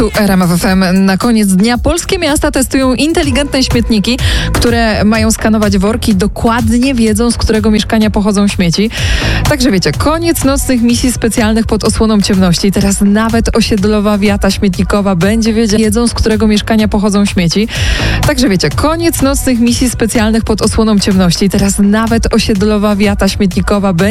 Tu RMF FM. Na koniec dnia polskie miasta testują inteligentne śmietniki, które mają skanować worki, dokładnie wiedzą, z którego mieszkania pochodzą śmieci. Także wiecie, koniec nocnych misji specjalnych pod osłoną ciemności. Teraz nawet osiedlowa wiata śmietnikowa będzie wiedzą, z którego mieszkania pochodzą śmieci. Także wiecie, koniec nocnych misji specjalnych pod osłoną ciemności. Teraz nawet osiedlowa wiata śmietnikowa